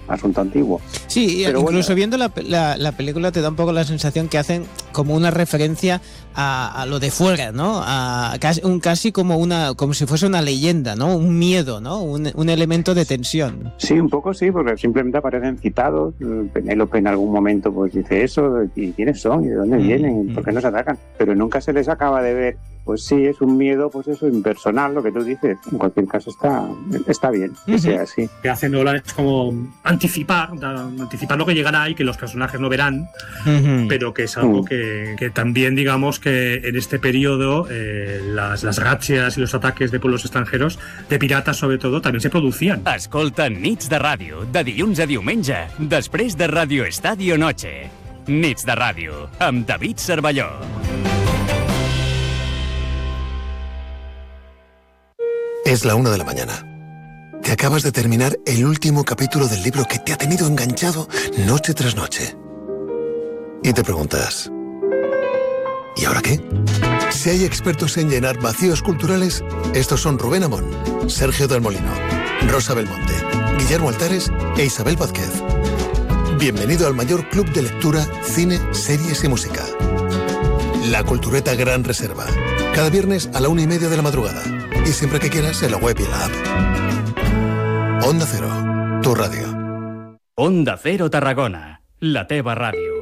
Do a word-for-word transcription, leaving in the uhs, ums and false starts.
asunto antiguo. Sí, Pero incluso bueno, viendo la, la, la película te da un poco la sensación que hacen como una referencia a, a lo de fuera, ¿no? A casi, un, casi como una como si fuese una leyenda, ¿no? Un miedo, ¿no? Un, un elemento de tensión. sí, un poco sí, porque simplemente aparecen citados. Penélope en algún momento pues dice eso, ¿y quiénes son? ¿Y de dónde vienen? ¿Por qué nos atacan? Pero nunca se les acaba de ver. Pues sí, es un miedo, pues eso, impersonal, lo que tú dices. En cualquier caso está, está bien que uh-huh. sea así. Lo que hace Nolan es como anticipar, anticipar lo que llegará y que los personajes no verán, uh-huh. pero que es algo uh-huh. que, que también, digamos, que en este periodo eh, las, las ràtzies y los ataques de pueblos extranjeros, de piratas sobre todo, también se producían. Escolta Nits de Ràdio, de dilluns a diumenge, després de Radio Estadio Noche. Nits de Ràdio, amb David Cervelló. Es la una de la mañana. Te acabas de terminar el último capítulo del libro que te ha tenido enganchado noche tras noche. Y te preguntas, ¿y ahora qué? Si hay expertos en llenar vacíos culturales, estos son Rubén Amón, Sergio del Molino, Rosa Belmonte, Guillermo Altares e Isabel Vázquez. Bienvenido al mayor club de lectura, cine, series y música. La Cultureta Gran Reserva. Cada viernes a la una y media de la madrugada. Y siempre que quieras en la web y en la app. Onda Cero, tu radio. Onda Cero Tarragona, la teva ràdio.